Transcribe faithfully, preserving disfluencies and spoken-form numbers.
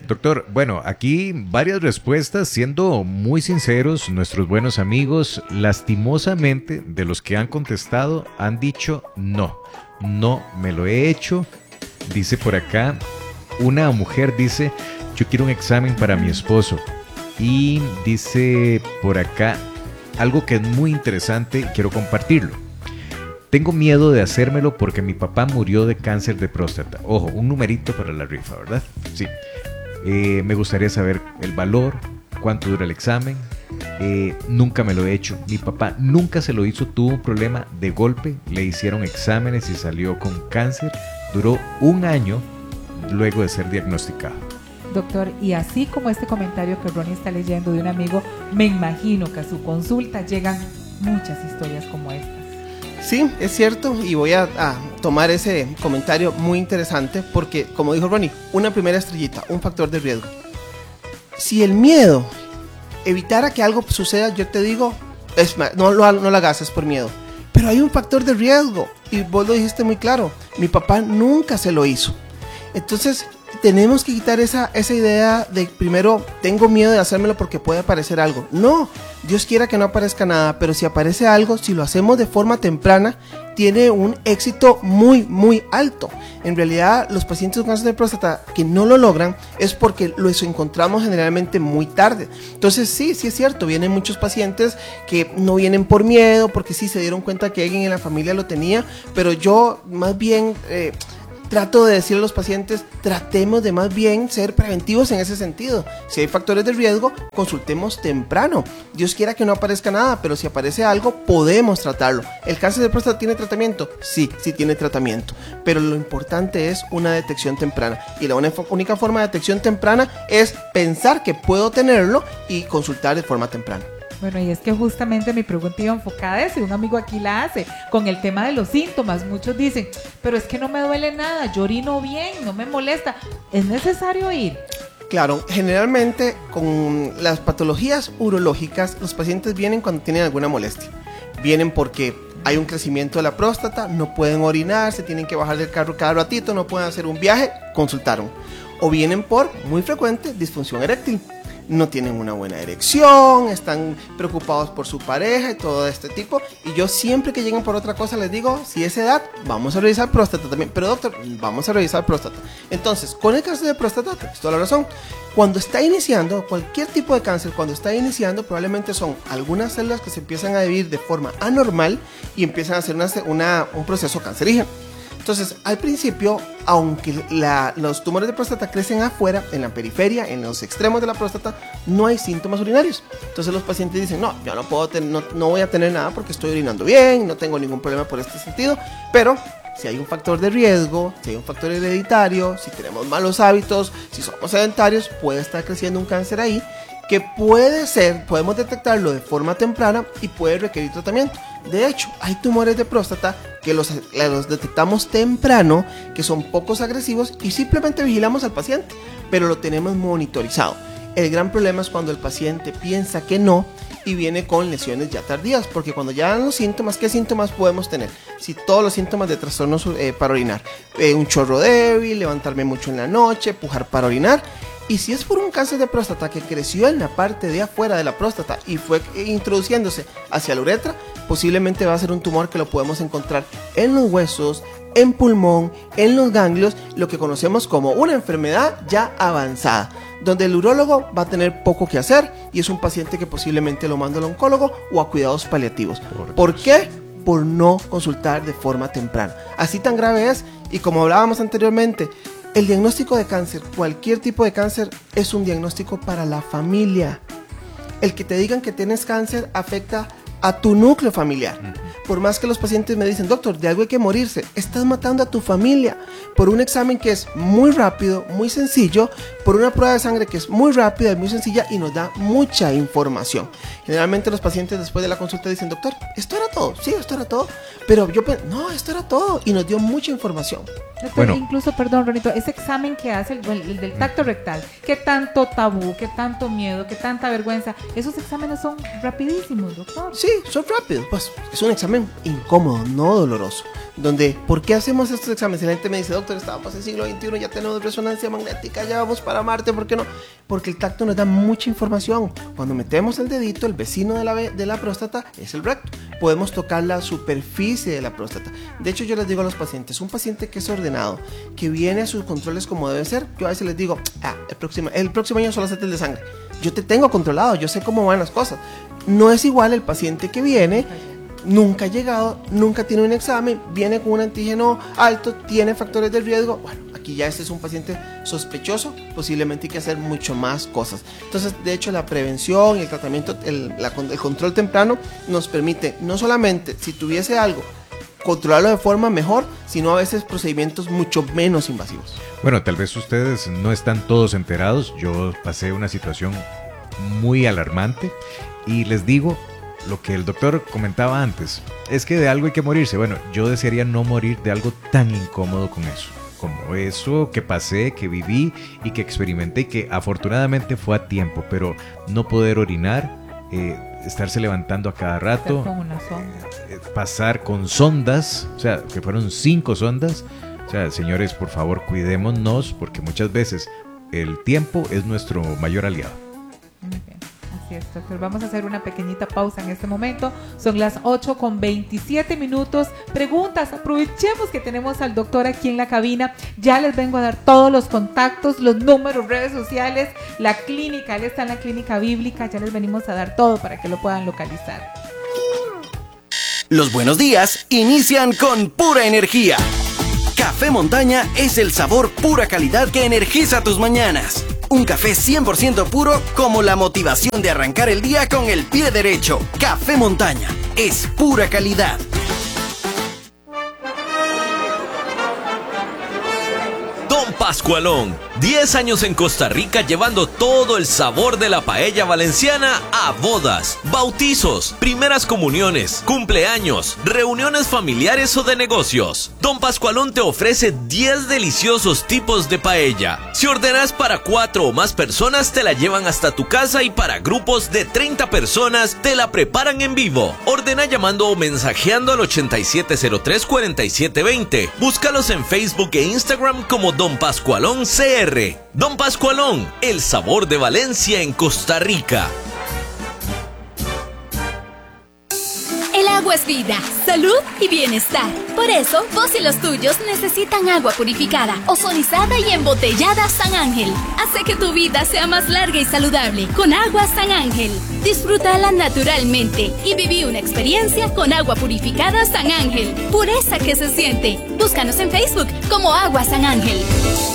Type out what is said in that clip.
Doctor, bueno, aquí varias respuestas, siendo muy sinceros, nuestros buenos amigos, lastimosamente, de los que han contestado, han dicho no, no me lo he hecho. Dice por acá, una mujer dice, yo quiero un examen para mi esposo. Y dice por acá, algo que es muy interesante, quiero compartirlo. Tengo miedo de hacérmelo porque mi papá murió de cáncer de próstata. Ojo, un numerito para la rifa, ¿verdad? Sí. Eh, me gustaría saber el valor, cuánto dura el examen. Eh, nunca me lo he hecho. Mi papá nunca se lo hizo, tuvo un problema de golpe. Le hicieron exámenes y salió con cáncer. Duró un año luego de ser diagnosticado. Doctor, y así como este comentario que Ronnie está leyendo de un amigo, me imagino que a su consulta llegan muchas historias como estas. Sí, es cierto, y voy a, a tomar ese comentario muy interesante porque, como dijo Ronnie, una primera estrellita, un factor de riesgo. Si el miedo evitara que algo suceda, yo te digo, es, no, no, no lo hagas, es por miedo. Pero hay un factor de riesgo, y vos lo dijiste muy claro, mi papá nunca se lo hizo. Entonces, tenemos que quitar esa, esa idea de, primero, tengo miedo de hacérmelo porque puede aparecer algo. No, Dios quiera que no aparezca nada, pero si aparece algo, si lo hacemos de forma temprana, tiene un éxito muy, muy alto. En realidad, los pacientes con cáncer de próstata que no lo logran es porque los encontramos generalmente muy tarde. Entonces, sí, sí es cierto, vienen muchos pacientes que no vienen por miedo, porque sí se dieron cuenta que alguien en la familia lo tenía, pero yo más bien... Eh, trato de decirle a los pacientes, tratemos de más bien ser preventivos en ese sentido. Si hay factores de riesgo, consultemos temprano. Dios quiera que no aparezca nada, pero si aparece algo, podemos tratarlo. ¿El cáncer de próstata tiene tratamiento? Sí, sí tiene tratamiento. Pero lo importante es una detección temprana. Y la única forma de detección temprana es pensar que puedo tenerlo y consultar de forma temprana. Bueno, y es que justamente mi pregunta iba enfocada a eso, y un amigo aquí la hace, con el tema de los síntomas. Muchos dicen, pero es que no me duele nada, yo orino bien, no me molesta. ¿Es necesario ir? Claro, generalmente con las patologías urológicas, los pacientes vienen cuando tienen alguna molestia. Vienen porque hay un crecimiento de la próstata, no pueden orinar, se tienen que bajar del carro cada ratito, no pueden hacer un viaje, consultaron. O vienen por, muy frecuente, disfunción eréctil. No tienen una buena erección, están preocupados por su pareja y todo este tipo. Y yo siempre que lleguen por otra cosa les digo, si es edad, vamos a revisar próstata también. Pero doctor, vamos a revisar próstata. Entonces, con el cáncer de próstata, tienes toda la razón. Cuando está iniciando, cualquier tipo de cáncer, cuando está iniciando, probablemente son algunas células que se empiezan a dividir de forma anormal y empiezan a hacer una, una, un proceso cancerígeno. Entonces, al principio, aunque la, los tumores de próstata crecen afuera, en la periferia, en los extremos de la próstata, no hay síntomas urinarios. Entonces los pacientes dicen, no, yo no, puedo ten, no, no voy a tener nada porque estoy orinando bien, no tengo ningún problema por este sentido, pero si hay un factor de riesgo, si hay un factor hereditario, si tenemos malos hábitos, si somos sedentarios, puede estar creciendo un cáncer ahí, que puede ser, podemos detectarlo de forma temprana y puede requerir tratamiento. De hecho, hay tumores de próstata que los, los detectamos temprano, que son pocos agresivos y simplemente vigilamos al paciente, pero lo tenemos monitorizado. El gran problema es cuando el paciente piensa que no y viene con lesiones ya tardías, porque cuando ya dan los síntomas, ¿qué síntomas podemos tener? Si todos los síntomas de trastornos eh, para orinar, eh, un chorro débil, levantarme mucho en la noche, pujar para orinar. Y si es por un cáncer de próstata que creció en la parte de afuera de la próstata y fue introduciéndose hacia la uretra, posiblemente va a ser un tumor que lo podemos encontrar en los huesos, en pulmón, en los ganglios, lo que conocemos como una enfermedad ya avanzada, donde el urólogo va a tener poco que hacer y es un paciente que posiblemente lo manda al oncólogo o a cuidados paliativos. ¿Por qué? Por no consultar de forma temprana. Así tan grave es, y como hablábamos anteriormente, el diagnóstico de cáncer, cualquier tipo de cáncer, es un diagnóstico para la familia. El que te digan que tienes cáncer afecta a tu núcleo familiar. Por más que los pacientes me dicen, doctor, de algo hay que morirse, estás matando a tu familia por un examen que es muy rápido, muy sencillo, por una prueba de sangre que es muy rápida y muy sencilla y nos da mucha información. Generalmente los pacientes después de la consulta dicen, doctor, ¿esto era todo? Sí, esto era todo. Pero yo pensé, no, esto era todo y nos dio mucha información. Doctor, bueno. Incluso, perdón, Ronito, ese examen que hace el, el del tacto rectal, qué tanto tabú, qué tanto miedo, qué tanta vergüenza, esos exámenes son rapidísimos, doctor. Sí, son rápidos, pues es un examen incómodo, no doloroso. Donde, ¿por qué hacemos estos exámenes? Y la gente me dice, doctor, estábamos en el siglo veintiuno, ya tenemos resonancia magnética, ya vamos para para Marte, ¿por qué no? Porque el tacto nos da mucha información. Cuando metemos el dedito, el vecino de la, de la próstata es el recto. Podemos tocar la superficie de la próstata. De hecho, yo les digo a los pacientes, un paciente que es ordenado, que viene a sus controles como debe ser, yo a veces les digo, ah, el próximo, el próximo año solo hacete el de sangre. Yo te tengo controlado, yo sé cómo van las cosas. No es igual el paciente que viene, nunca ha llegado, nunca tiene un examen, viene con un antígeno alto, tiene factores de riesgo. Bueno, aquí ya este es un paciente sospechoso, posiblemente hay que hacer mucho más cosas. Entonces, de hecho, la prevención y el tratamiento, el, la, el control temprano nos permite no solamente, si tuviese algo, controlarlo de forma mejor, sino a veces procedimientos mucho menos invasivos. Bueno, tal vez ustedes no están todos enterados. Yo pasé una situación muy alarmante y les digo lo que el doctor comentaba antes, es que de algo hay que morirse. Bueno, yo desearía no morir de algo tan incómodo con eso, como eso que pasé, que viví y que experimenté y que afortunadamente fue a tiempo, pero no poder orinar, eh, estarse levantando a cada rato, con una sonda. Eh, pasar con sondas, o sea, que fueron cinco sondas. O sea, señores, por favor, cuidémonos, porque muchas veces el tiempo es nuestro mayor aliado. Muy bien. Así es, doctor. Vamos a hacer una pequeñita pausa en este momento. Son las ocho con veintisiete minutos. Preguntas, aprovechemos que tenemos al doctor aquí en la cabina. Ya les vengo a dar todos los contactos, los números, redes sociales, la clínica. Él está en la clínica bíblica. Ya les venimos a dar todo para que lo puedan localizar. Los buenos días inician con pura energía. Café Montaña es el sabor pura calidad que energiza tus mañanas. Un café cien por ciento puro, como la motivación de arrancar el día con el pie derecho. Café Montaña es pura calidad. Don Pascualón, diez años en Costa Rica llevando todo el sabor de la paella valenciana a bodas, bautizos, primeras comuniones, cumpleaños, reuniones familiares o de negocios. Don Pascualón te ofrece diez deliciosos tipos de paella. Si ordenas para cuatro o más personas, te la llevan hasta tu casa, y para grupos de treinta personas te la preparan en vivo. Ordena llamando o mensajeando al ochenta y siete cero tres, cuarenta y siete veinte. Búscalos en Facebook e Instagram como Don Pascualón C R. Don Pascualón, el sabor de Valencia en Costa Rica. El agua es vida, salud y bienestar. Por eso, vos y los tuyos necesitan agua purificada, ozonizada y embotellada San Ángel. Hace que tu vida sea más larga y saludable con agua San Ángel. Disfrútala naturalmente y viví una experiencia con agua purificada San Ángel. Pureza que se siente. Búscanos en Facebook como Agua San Ángel.